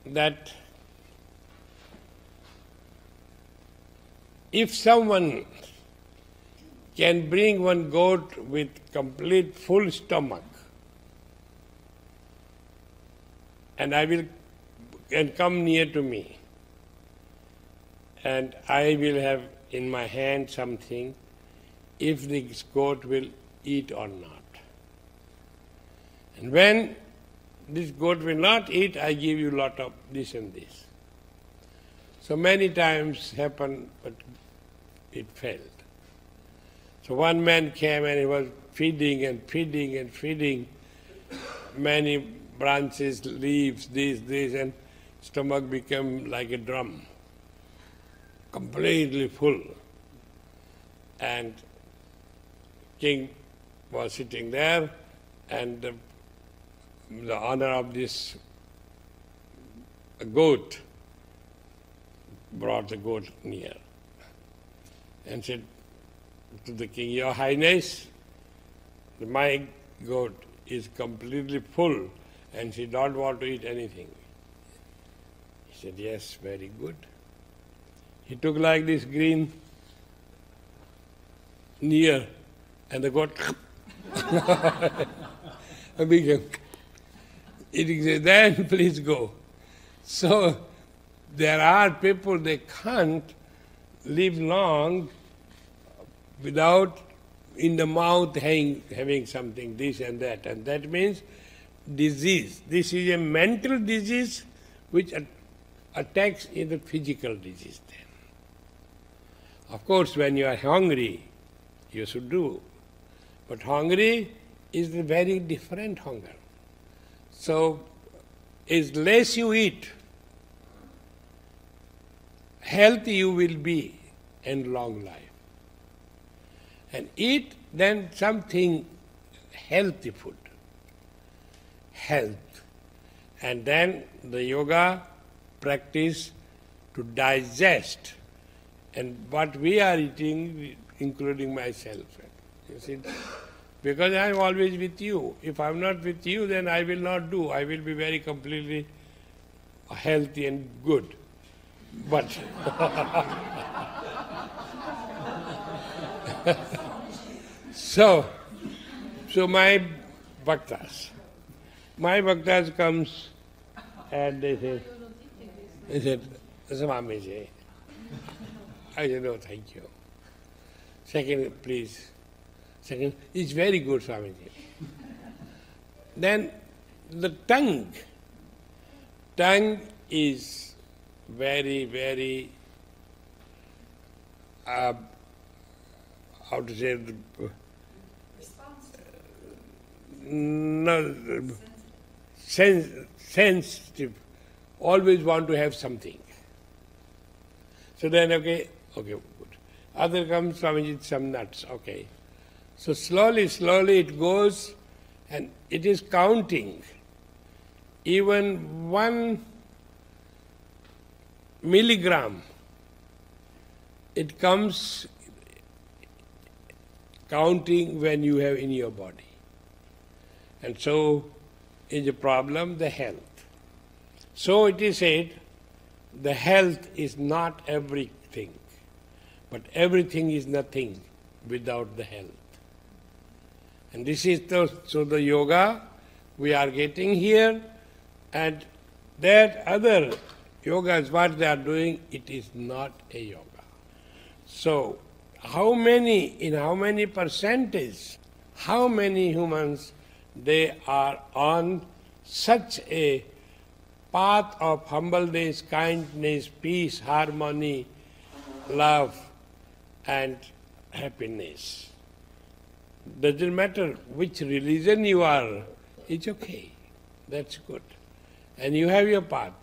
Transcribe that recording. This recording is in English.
that if someone can bring one goat with complete full stomach, and come near to me, and I will have in my hand something, if this goat will eat or not. And when this goat will not eat, I give you lot of this and this. So many times happened, but it failed. So one man came and he was feeding and feeding and feeding many branches, leaves, this, and stomach became like a drum, completely full. And king was sitting there, and the owner of this goat brought the goat near and said to the king, Your Highness, my goat is completely full and she don't want to eat anything. He said, yes, very good. He took like this green near, and the goat became. It said, then please go. So there are people, they can't live long without in the mouth having something, this and that means disease. This is a mental disease which attacks in the physical disease then. Of course, when you are hungry, you should do. But hungry is a very different hunger. So, as less you eat, healthy you will be and long life. And eat then something healthy food. Health. And then the yoga practice to digest. And what we are eating, including myself. You see, because I am always with you. If I am not with you, then I will not do. I will be very completely healthy and good. But so my bhaktas comes and they said, Swamiji. I said, no, thank you. Second, please. Second, it's very good, Swamiji. Then the tongue is very, very, how to say, sensitive, always want to have something. So then, okay, good. Other comes, Swamiji, some nuts, okay. So slowly it goes, and it is counting. Even 1 milligram, it comes counting when you have in your body. And so is a problem, the health. So it is said, the health is not everything, but everything is nothing without the health. And this is the yoga we are getting here, and that other yogas, what they are doing, it is not a yoga. So, in how many percentage, how many humans, they are on such a path of humbleness, kindness, peace, harmony, love, and happiness. Doesn't matter which religion you are, it's okay. That's good. And you have your path.